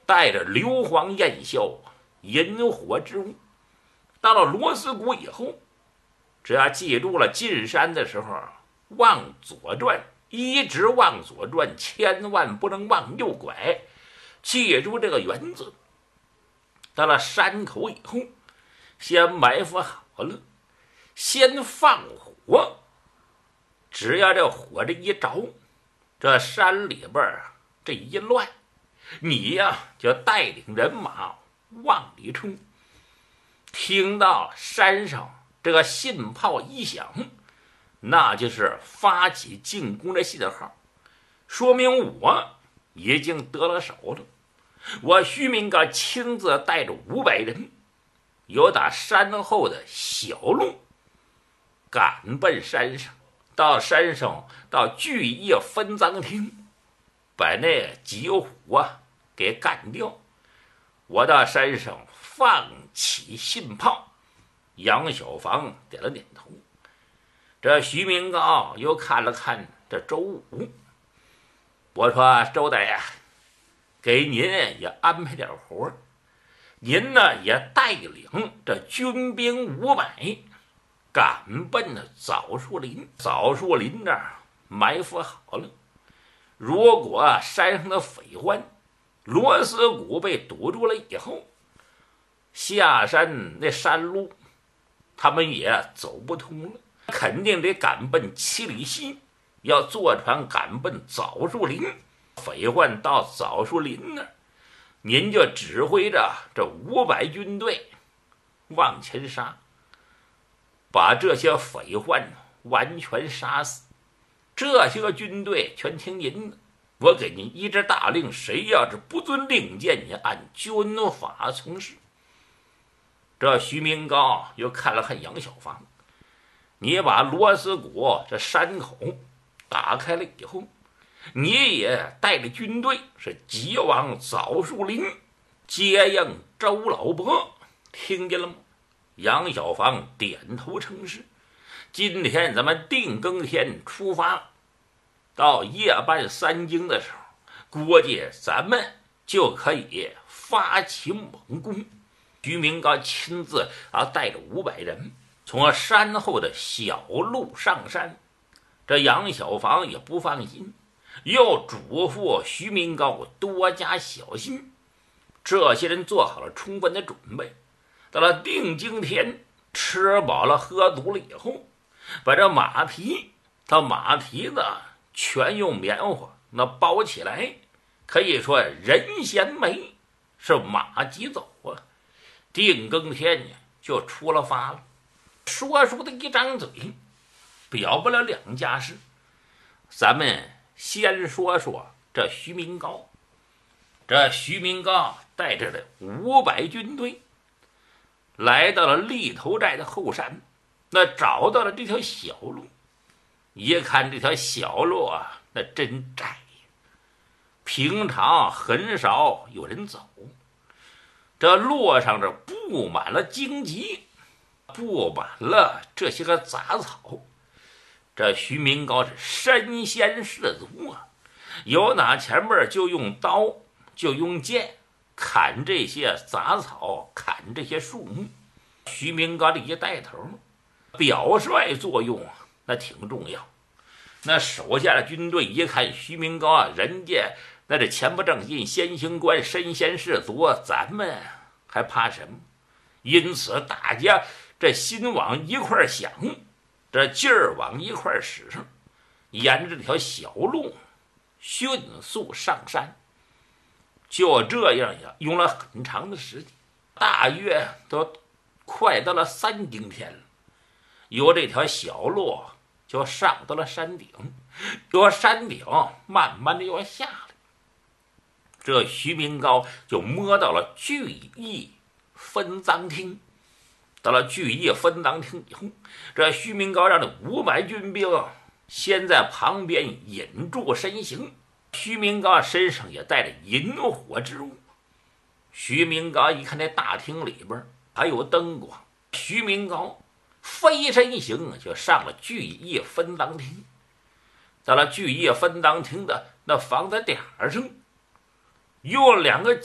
带着硫磺焰硝、引火之物。到了罗斯谷以后，只要记住了进山的时候往左转，一直往左转，千万不能往右拐，记住这个原则。到了山口以后，先埋伏好了，先放火，只要这火这一着，这山里边这一乱，你呀就带领人马往里冲。听到山上这个信炮一响，那就是发起进攻的信号，说明我已经得了手了。我徐明刚亲自带着500人，由打山后的小路赶奔山上，到山上到聚义分赃厅，把那几虎给干掉。我到山上放起信炮，杨小房点了点头。这徐明高又看了看这周武，我说周大爷，给您也安排点活，您呢也带领这军兵500赶奔着枣树林。枣树林那儿埋伏好了，如果山上的匪患罗斯谷被堵住了以后，下山那山路他们也走不通了，肯定得赶奔七里溪，要坐船赶奔枣树林。匪患到枣树林那儿，您就指挥着这500军队往前杀，把这些匪患完全杀死。这些个军队全听您的，我给您一支大令，谁要是不遵令箭，您按军法从事。这徐明高又看了看杨小房，你把罗斯谷这山口打开了以后，你也带着军队是急往枣树林接应周老伯，听见了吗？杨小房点头称是。今天咱们定更天出发，到夜半3更的时候，估计咱们就可以发起猛攻。徐明刚亲自带着500人从山后的小路上山。这杨小房也不放心，又嘱咐徐明高多加小心。这些人做好了充分的准备，到了定经天，吃饱了喝足了以后，把这马蹄子全用棉花那包起来，可以说人衔枚，是马疾走啊。定更天就出了发了。说书的一张嘴表不了2家事，咱们先说说这徐明高。这徐明高带着的500军队来到了立头寨的后山，那找到了这条小路。一看这条小路那真窄呀，平常很少有人走。这路上这布满了荆棘，布满了这些个杂草。这徐明高是身先士卒啊，有哪前面就用刀就用剑砍这些杂草，砍这些树木。徐明高这一带头，表率作用那挺重要。那手下的军队一看徐明高人家那这前不正进先行官，身先士卒，咱们还怕什么？因此大家这心往一块想，这劲儿往一块使上，沿着这条小路迅速上山。就这样用了很长的时间，大约都快到了3更天了。由这条小路就上到了山顶，由山顶慢慢的又下来。这徐明高就摸到了聚义分赃厅。到了聚义分赃厅以后，这徐明高让这500军兵先在旁边引住身形。徐明高身上也带着引火之物。徐明高一看这大厅里边还有灯光，徐明高飞身行就上了聚义分赃厅。到了聚义分赃厅的那房子顶上，用2个